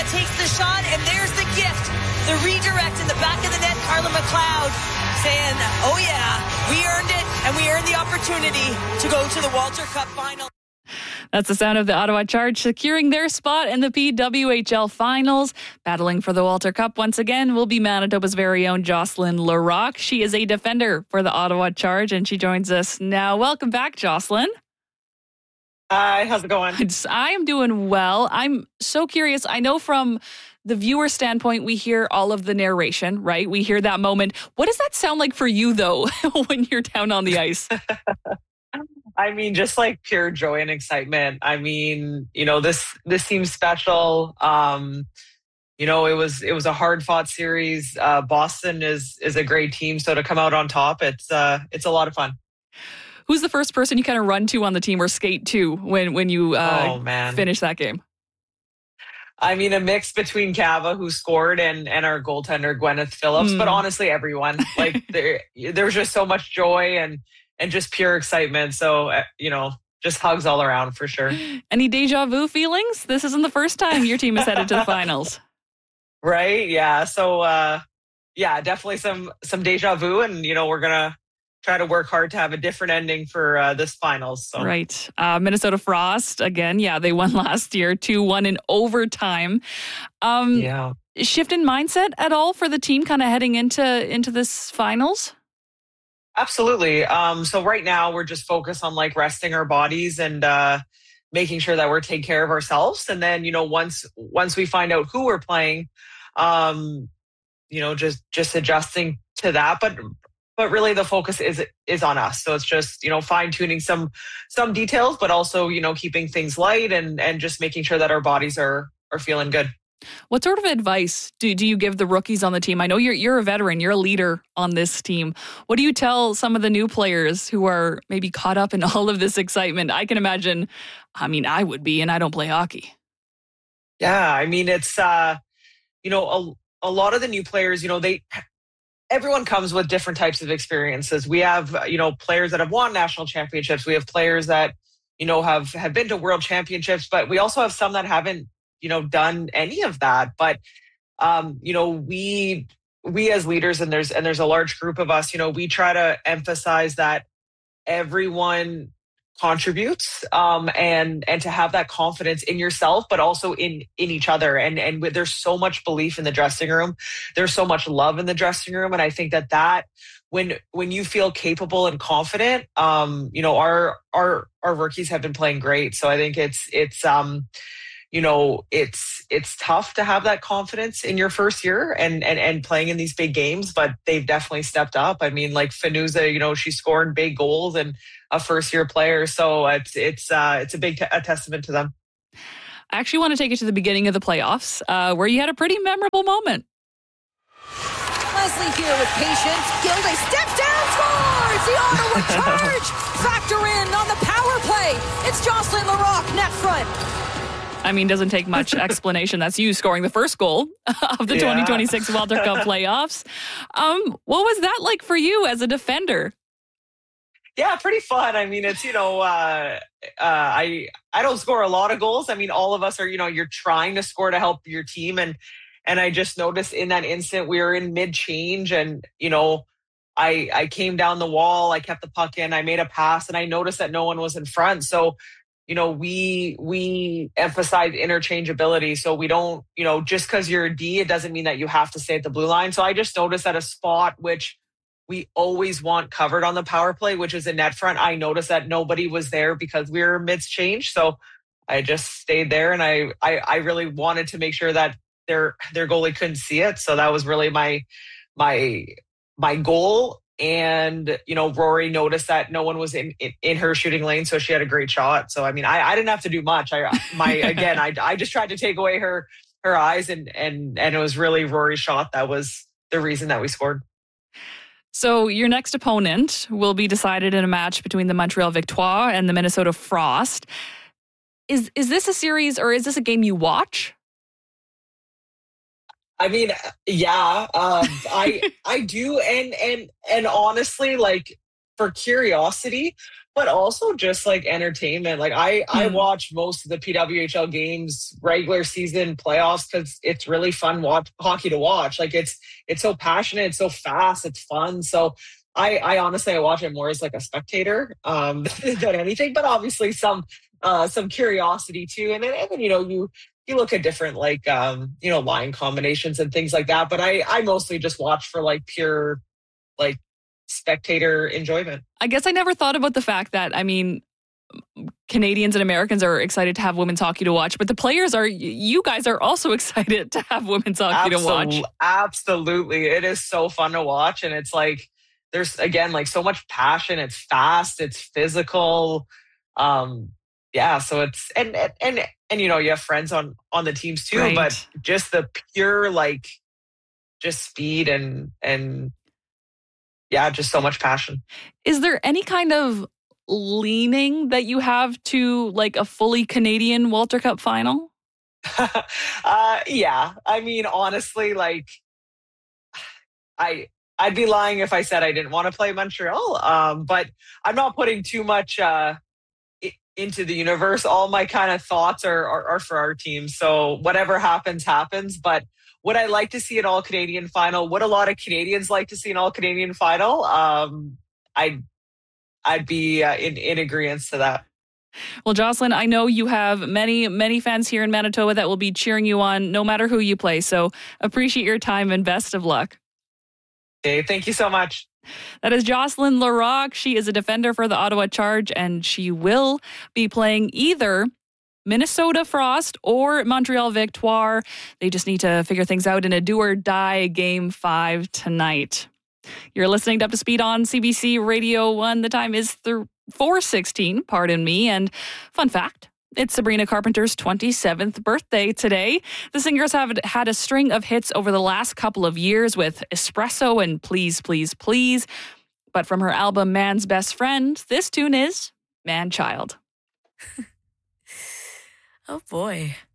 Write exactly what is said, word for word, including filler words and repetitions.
takes the shot, and there's the gift. The redirect in the back of the net, Carla McLeod saying, oh yeah, we earned it, and we earned the opportunity to go to the Walter Cup final. That's the sound of the Ottawa Charge securing their spot in the P W H L finals. Battling for the Walter Cup once again will be Manitoba's very own Jocelyn Larocque. She is a defender for the Ottawa Charge, and she joins us now. Welcome back, Jocelyn. Hi, how's it going? I am doing well. I'm so curious. I know from the viewer standpoint, we hear all of the narration, right? We hear that moment. What does that sound like for you, though, when you're down on the ice? I mean, just like pure joy and excitement. I mean, you know, this this seems special. Um, you know, it was it was a hard fought series. Uh, Boston is is a great team, so to come out on top, it's uh, it's a lot of fun. Who's the first person you kind of run to on the team or skate to when when you uh, oh, man. finish that game? I mean, a mix between Cava, who scored, and and our goaltender Gwyneth Phillips. Mm. But honestly, everyone, like there there was just so much joy and. And just pure excitement. So, you know, just hugs all around for sure. Any deja vu feelings? This isn't the first time your team is headed to the finals. Right. Yeah. So, uh, yeah, definitely some some deja vu. And, you know, we're going to try to work hard to have a different ending for uh, this finals. So. Right. Uh, Minnesota Frost, again, yeah, they won last year, two one in overtime. Um, yeah. Shift in mindset at all for the team kind of heading into into this finals? Absolutely. Um, so right now we're just focused on like resting our bodies and uh, making sure that we're taking care of ourselves. And then, you know, once once we find out who we're playing, um, you know, just just adjusting to that. But but really the focus is is on us. So it's just, you know, fine tuning some some details, but also, you know, keeping things light and and just making sure that our bodies are are feeling good. What sort of advice do, do you give the rookies on the team? I know you're you're a veteran, you're a leader on this team. What do you tell some of the new players who are maybe caught up in all of this excitement? I can imagine, I mean, I would be, and I don't play hockey. Yeah, I mean, it's, uh, you know, a, a lot of the new players, you know, they, everyone comes with different types of experiences. We have, you know, players that have won national championships. We have players that, you know, have, have been to world championships, but we also have some that haven't, you know, done any of that. But, um, you know, we, we as leaders, and there's, and there's a large group of us, you know, we try to emphasize that everyone contributes, um, and, and to have that confidence in yourself, but also in, in each other. And, and there's so much belief in the dressing room. There's so much love in the dressing room. And I think that that, when, when you feel capable and confident, um, you know, our, our, our rookies have been playing great. So I think it's, it's, um, you know, it's it's tough to have that confidence in your first year and and and playing in these big games, but they've definitely stepped up. I mean, like Finuza, you know, she scored big goals and a first year player, so it's it's uh, it's a big t- a testament to them. I actually want to take you to the beginning of the playoffs, uh, where you had a pretty memorable moment. Leslie here with patience. Gilday steps down, scores! The Ottawa Charge factor in on the power play. It's Jocelyn Larocque net front. I mean, doesn't take much explanation. That's you scoring the first goal of the yeah. twenty twenty-six Walter Cup playoffs. Um, what was that like for you as a defender? Yeah, pretty fun. I mean, it's, you know, uh, uh, I I don't score a lot of goals. I mean, all of us are, you know, you're trying to score to help your team. And and I just noticed in that instant we were in mid-change and, you know, I I came down the wall. I kept the puck in. I made a pass and I noticed that no one was in front. So, you know, we we emphasize interchangeability. So we don't, you know, just because you're a D, it doesn't mean that you have to stay at the blue line. So I just noticed at a spot which we always want covered on the power play, which is a net front. I noticed that nobody was there because we were mid-change. So I just stayed there and I, I I really wanted to make sure that their their goalie couldn't see it. So that was really my my my goal. And, you know, Rory noticed that no one was in, in, in her shooting lane. So she had a great shot. So, I mean, I, I didn't have to do much. I, my, again, I, I just tried to take away her, her eyes and, and, and it was really Rory's shot. That was the reason that we scored. So your next opponent will be decided in a match between the Montreal Victoire and the Minnesota Frost. Is, is this a series or is this a game you watch? I mean, yeah, um, I I do, and and and honestly, like for curiosity, but also just like entertainment. Like I, hmm. I watch most of the P W H L games, regular season, playoffs, because it's really fun watch hockey to watch. Like it's it's so passionate, it's so fast, it's fun. So I, I honestly I watch it more as like a spectator um, than anything, but obviously some uh, some curiosity too. And then and then you know you you look at different like um, you know line combinations and things like that. But I I mostly just watch for like pure like spectator enjoyment. I guess I never thought about the fact that, I mean, Canadians and Americans are excited to have women's hockey to watch, but the players are, you guys are also excited to have women's hockey Absol- to watch. Absolutely. It is so fun to watch. And it's like, there's again, like so much passion. It's fast, it's physical. Um, yeah. So it's, and, and, and, and, you know, you have friends on, on the teams too, right. But just the pure, like just speed and, and, yeah, just so much passion. Is there any kind of leaning that you have to like a fully Canadian Walter Cup final? uh, yeah. I mean, honestly, like I, I'd be lying if I said I didn't want to play Montreal. Um, but I'm not putting too much uh, I- into the universe. All my kind of thoughts are, are, are for our team. So whatever happens, happens. But would I like to see an all-Canadian final? Would a lot of Canadians like to see an all-Canadian final? Um, I'd, I'd be uh, in, in agreement to that. Well, Jocelyn, I know you have many, many fans here in Manitoba that will be cheering you on no matter who you play. So appreciate your time and best of luck. Okay, thank you so much. That is Jocelyn Larocque. She is a defender for the Ottawa Charge, and she will be playing either Minnesota Frost or Montreal Victoire. They just need to figure things out in a do or die game five tonight. You're listening to Up to Speed on C B C Radio one. The time is four sixteen, pardon me. And fun fact, it's Sabrina Carpenter's twenty-seventh birthday today. The singers have had a string of hits over the last couple of years with Espresso and Please, Please, Please. But from her album Man's Best Friend, this tune is Man Child. Oh boy.